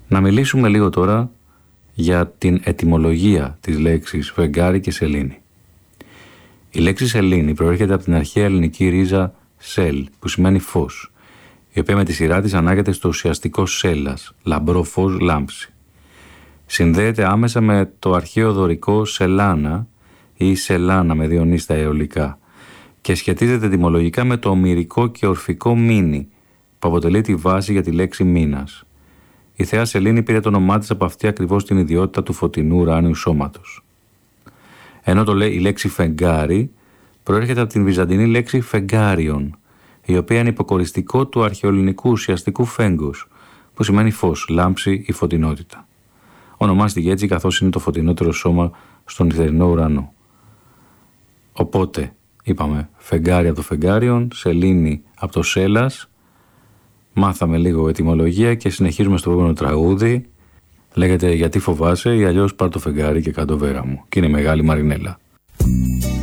Να μιλήσουμε λίγο τώρα για την ετυμολογία της λέξης φεγγάρι και σελήνη. Η λέξη σελήνη προέρχεται από την αρχαία ελληνική ρίζα σελ, που σημαίνει φως, η οποία με τη σειρά της ανάγεται στο ουσιαστικό σέλας, λαμπρό φως, λάμψη. Συνδέεται άμεσα με το αρχαίο δωρικό σελάνα ή σελάνα με δύο νη στα αιωλικά και σχετίζεται ετυμολογικά με το ομηρικό και ορφικό μήνυ, που αποτελεί τη βάση για τη λέξη μήνας. Η θεά Σελήνη πήρε το όνομά της από αυτή ακριβώς την ιδιότητα του φωτεινού ουράνιου σώματος. Ενώ η λέξη φεγγάρι προέρχεται από την βυζαντινή λέξη φεγγάριον, η οποία είναι υποκοριστικό του αρχαιοελληνικού ουσιαστικού φέγκος, που σημαίνει φως, λάμψη ή φωτεινότητα. Ονομάστηκε έτσι καθώς είναι το φωτεινότερο σώμα στον νυχτερινό ουρανό. Οπότε, είπαμε, φεγγάρι από το φεγγάριον, σελήνη από το σέλας. Μάθαμε λίγο ετυμολογία και συνεχίζουμε στο επόμενο τραγούδι. Λέγεται «Γιατί φοβάσαι» ή αλλιώς «Πάρ' το φεγγάρι και κάτω βέρα μου». Και είναι η Μεγάλη Μαρινέλα.